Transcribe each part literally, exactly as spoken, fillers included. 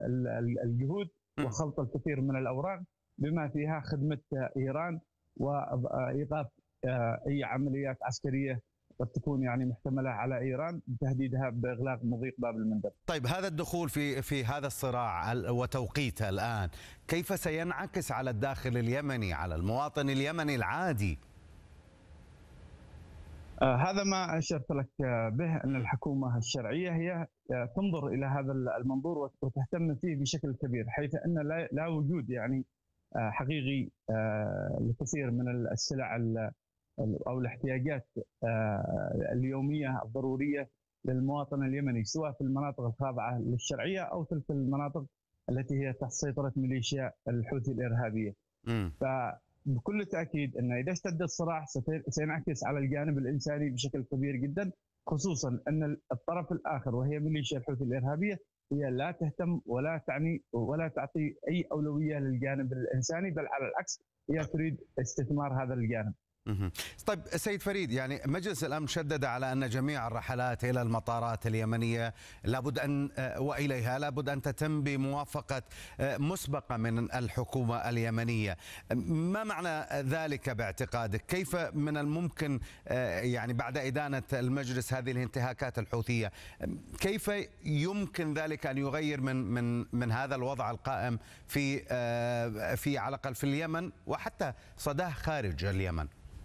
الجهود وخلط الكثير من الأوراق بما فيها خدمة إيران وإيقاف أي عمليات عسكرية قد تكون يعني محتملة على إيران بتهديدها بإغلاق مضيق باب المندب. طيب هذا الدخول في في هذا الصراع وتوقيته الآن كيف سينعكس على الداخل اليمني، على المواطن اليمني العادي؟ آه هذا ما أشرت لك به، أن الحكومة الشرعية هي تنظر إلى هذا المنظور وتهتم فيه بشكل كبير، حيث أن لا, لا وجود يعني حقيقي آه لكثير من السلع أو الاحتياجات اليومية الضرورية للمواطن اليمني، سواء في المناطق الخاضعة للشرعية أو تلك المناطق التي هي تحت سيطرة ميليشيا الحوثي الإرهابية. م. فبكل تأكيد أن إذا اشتد الصراع سينعكس على الجانب الإنساني بشكل كبير جدا، خصوصا أن الطرف الآخر وهي ميليشيا الحوثي الإرهابية هي لا تهتم ولا تعني ولا تعطي أي أولوية للجانب الإنساني، بل على العكس هي تريد استثمار هذا الجانب. طيب سيد فريد، يعني مجلس الأمن شدد على أن جميع الرحلات إلى المطارات اليمنية لابد أن وإليها لابد أن تتم بموافقة مسبقة من الحكومة اليمنية. ما معنى ذلك باعتقادك؟ كيف من الممكن يعني بعد إدانة المجلس هذه الانتهاكات الحوثية، كيف يمكن ذلك أن يغير من من من هذا الوضع القائم في في على الأقل في اليمن وحتى صداه خارج اليمن؟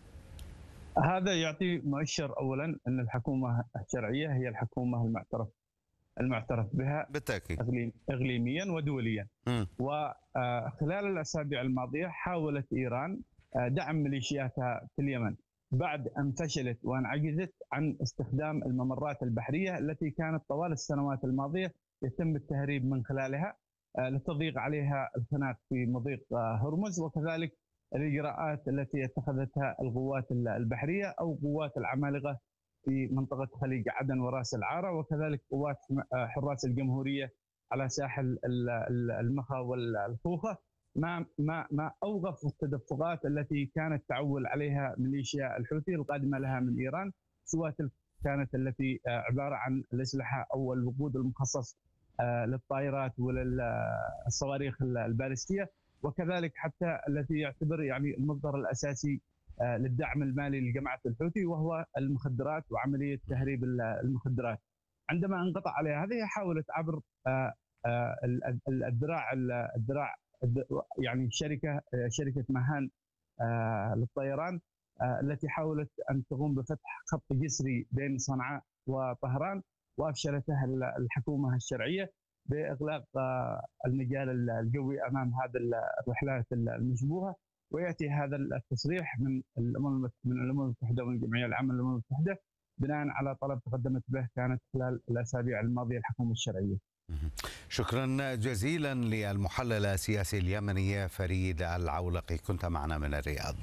هذا يعطي مؤشر اولا ان الحكومه الشرعيه هي الحكومه المعترف المعترف بها بالتاكيد اقليميا ودوليا. م. وخلال الاسابيع الماضيه حاولت ايران دعم ميليشياتها في اليمن بعد ان فشلت وان عجزت عن استخدام الممرات البحريه التي كانت طوال السنوات الماضيه يتم التهريب من خلالها للتضييق عليها الخناق في مضيق هرمز، وكذلك الإجراءات التي اتخذتها القوات البحرية أو قوات العمالقة في منطقة خليج عدن وراس العارة، وكذلك قوات حراس الجمهورية على ساحل المخا والخوخة، ما ما ما أوقف التدفقات التي كانت تعول عليها ميليشيا الحوثي القادمة لها من إيران، سواء كانت التي عبارة عن الأسلحة أو الوقود المخصص للطائرات وللصواريخ البالستية، وكذلك حتى التي يعتبر يعني المصدر الاساسي للدعم المالي لجماعه الحوثي وهو المخدرات وعمليه تهريب المخدرات. عندما انقطع عليها هذه حاولت عبر الذراع الذراع يعني شركه شركه مهان للطيران التي حاولت ان تقوم بفتح خط جسري بين صنعاء وطهران، وافشلتها الحكومه الشرعيه باغلاق المجال الجوي امام هذه الرحلات المشبوهه. وياتي هذا التصريح من الامم من الامم المتحده ومن الجمعيه العامه للامم المتحده بناء على طلب تقدمت به كانت خلال الاسابيع الماضيه الحكومه الشرعيه. شكرا جزيلا للمحلل السياسي اليمني فريد العولقي، كنت معنا من الرياض.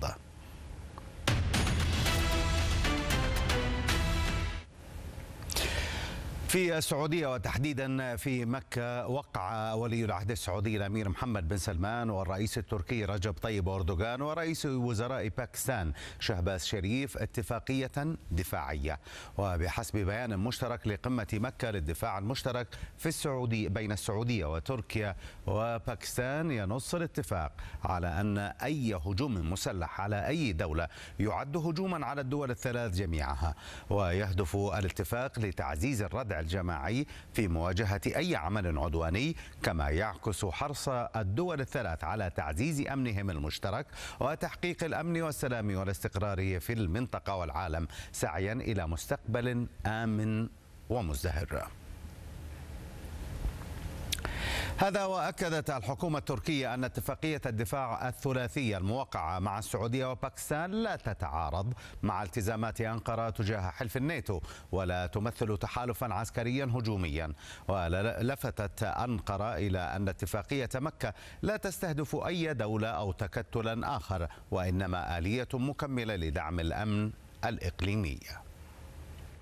في السعودية وتحديدا في مكة، وقع ولي العهد السعودي الأمير محمد بن سلمان والرئيس التركي رجب طيب أردوغان ورئيس وزراء باكستان شهباز شريف اتفاقية دفاعية. وبحسب بيان مشترك لقمة مكة للدفاع المشترك في السعودية بين السعودية وتركيا وباكستان، ينص الاتفاق على أن أي هجوم مسلح على أي دولة يعد هجوما على الدول الثلاث جميعها، ويهدف الاتفاق لتعزيز الردع الجماعي في مواجهة أي عمل عدواني، كما يعكس حرص الدول الثلاث على تعزيز أمنهم المشترك وتحقيق الأمن والسلام والاستقرار في المنطقة والعالم، سعيا إلى مستقبل آمن ومزدهر. هذا وأكدت الحكومة التركية أن اتفاقية الدفاع الثلاثية الموقعة مع السعودية وباكستان لا تتعارض مع التزامات أنقرة تجاه حلف الناتو ولا تمثل تحالفا عسكريا هجوميا. ولفتت أنقرة إلى أن اتفاقية مكة لا تستهدف أي دولة أو تكتلا آخر، وإنما آلية مكملة لدعم الأمن الإقليمي.